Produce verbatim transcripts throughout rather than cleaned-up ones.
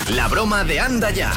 La broma de Anda Ya.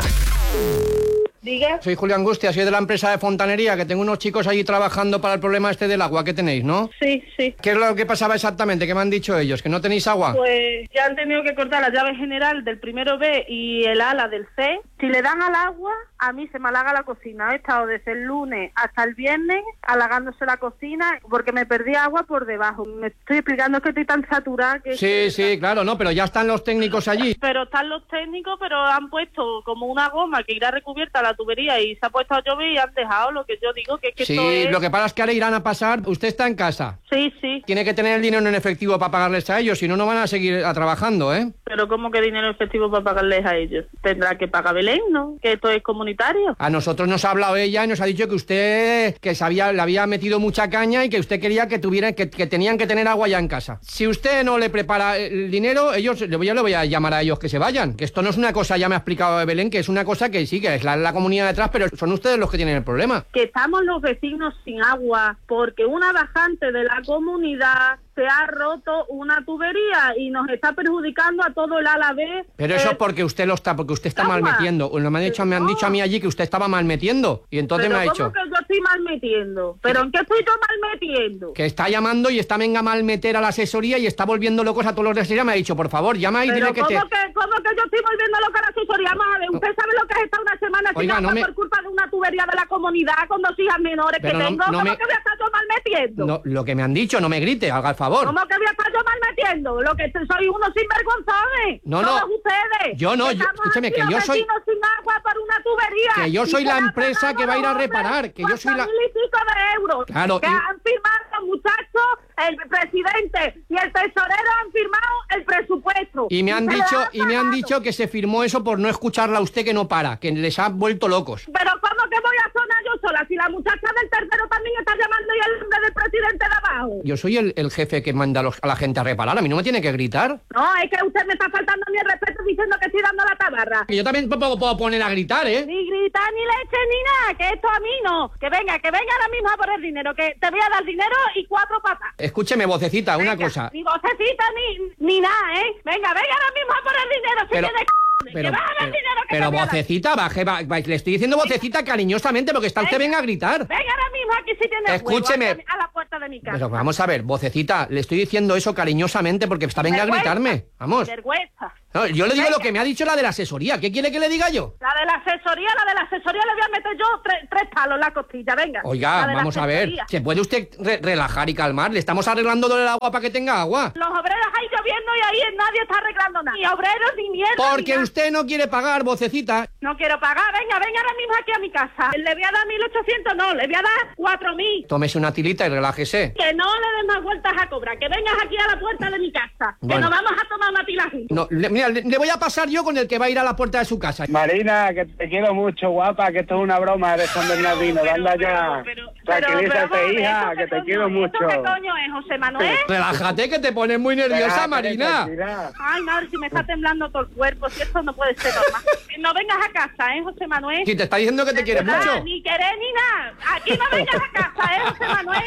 Diga. Soy Julio Angustia, soy de la empresa de fontanería, que tengo unos chicos allí trabajando para el problema este del agua que tenéis, ¿no? Sí, sí. ¿Qué es lo que pasaba exactamente? ¿Qué me han dicho ellos? ¿Que no tenéis agua? Pues ya han tenido que cortar la llave general del primero B y el ala del C. Si le dan al agua, a mí se me halaga la cocina. He estado desde el lunes hasta el viernes halagándose la cocina porque me perdí agua por debajo. Me estoy explicando que estoy tan saturada que... Sí, sí, claro, no, pero ya están los técnicos allí. Pero están los técnicos, pero han puesto como una goma que irá recubierta la tubería y se ha puesto a llover y han dejado lo que yo digo, que es que Sí, esto es... lo que pasa es que ahora irán a pasar. Usted está en casa. Sí, sí. Tiene que tener el dinero en efectivo para pagarles a ellos, si no, no van a seguir a trabajando, ¿eh? Pero ¿cómo que dinero efectivo para pagarles a ellos? Tendrá que pagar Belén, ¿no? Que esto es comunitario. A nosotros nos ha hablado ella y nos ha dicho que usted que se había, le había metido mucha caña y que usted quería que tuvieran que, que tenían que tener agua ya en casa. Si usted no le prepara el dinero, ellos, yo le voy a llamar a ellos que se vayan. Que esto no es una cosa, ya me ha explicado Belén, que es una cosa que sí, que es la, la comunidad detrás, pero son ustedes los que tienen el problema. Que estamos los vecinos sin agua porque una bajante de la comunidad se ha roto una tubería y nos está perjudicando a todo el ala B. Pero eso eh, es porque usted lo está, porque usted está agua. mal metiendo. Me han dicho, me han dicho a mí allí que usted estaba mal metiendo. Y entonces pero me ha ¿cómo dicho que yo estoy mal metiendo? ¿Pero en qué estoy yo mal metiendo? que está llamando y está venga mal meter a la asesoría y está volviendo locos a todos los de asesoría. Me ha dicho, por favor, llama y Pero dile que ¿cómo, te... que, ¿cómo que yo estoy volviendo loca a la asesoría? Vamos a ver, ¿usted sabe lo que es estar una semana sin Oiga, agua no me- por culpa de una tubería de la comunidad con dos hijas menores Pero que no- tengo? no ¿Cómo me- que voy a estar yo mal metiendo? No, lo que me han dicho, no me grite, haga el favor. ¿Cómo que voy a estar yo mal metiendo? Lo que soy unos sinvergonzones. No, no. Todos ustedes. Yo no, yo- Estamos escúcheme, aquí que los yo soy- vecinos sin agua por una tubería. Que yo Y soy se la han empresa pagado que va a ir a los hombres reparar, que yo soy la- cuatro mil y pico de euros. Claro, Que y- han firmado los muchachos, el presidente y el tesorero han firmado el presupuesto. Y me han se dicho, lo y me han pagado. dicho que se firmó eso por no escucharla a usted, que no para, que les ha vuelto locos. Pero ¿cómo que voy a sonar yo sola? Si la muchacha del tercero también está llamando y el nombre del presidente de abajo. Yo soy el, el jefe que manda a, los- a la gente a reparar, a mí no me tiene que gritar. No, es que usted me está faltando mi respeto diciendo que estoy dando la tabarra. Que yo también me puedo, puedo poner a gritar, ¿eh? Ni gritar ni leche ni nada, que esto a mí no. Que venga, que venga ahora mismo a por el dinero, que te voy a dar dinero y cuatro patas. Escúcheme, vocecita, una Venga, cosa. Ni vocecita ni, ni nada, ¿eh? Venga, venga ahora mismo a por el dinero, si Pero- tiene c******, Pero, que vas a dar pero, dinero que pero te voy a dar. vocecita, baje, va- va- le estoy diciendo vocecita cariñosamente porque está usted Venga. venga a gritar. Venga ahora mismo aquí si tiene Escúcheme. huevo, a la puerta de mi casa. Pero vamos a ver, vocecita, le estoy diciendo eso cariñosamente porque está venga a Vergüenza. gritarme. Vamos. Vergüenza. No, yo le digo Venga. lo que me ha dicho la de la asesoría. ¿Qué quiere que le diga yo? La de la asesoría, la de la asesoría le voy a meter yo tres, tres palos en la costilla, venga. Oiga, La de la vamos a ver. asesoría. ¿Se puede usted re- relajar y calmar? Le estamos arreglando el agua para que tenga agua. Los obreros ahí lloviendo y ahí nadie está arreglando nada. Ni obreros ni mierda. ni Porque nada. usted no quiere pagar, vocecita. No quiero pagar, venga, venga ahora mismo aquí a mi casa. Le voy a dar mil ochocientos, no, le voy a dar cuatro mil. Tómese una tilita y relájese. Que no le des más vueltas a cobrar, que vengas aquí a la puerta de mi casa. Que Bueno. nos vamos a tomar una tila juntos. No, le, mira, le, le voy a pasar yo con el que va a ir a la puerta de su casa. Marina, que te quiero mucho, guapa, que esto es una broma de San Bernardino. Pero, Anda pero, ya. pero, Tranquilízate, pero, pero, hija, ¿esto que qué te coño quiero es? mucho. ¿Esto qué coño es, José Manuel? Relájate que te pones muy nerviosa, Relájate, Marina. tranquila. Ay, madre, si me está temblando todo el cuerpo, si esto no puede ser normal. No vengas a casa, ¿eh, José Manuel? Si te está diciendo que te quiere Nada, mucho. Ni querer ni nada. Aquí no vengas a casa, ¿eh, José Manuel?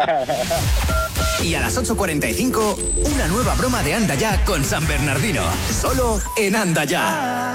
Y a las ocho cuarenta y cinco, una nueva broma de Anda Ya con San Bernardino. Solo en Anda Ya.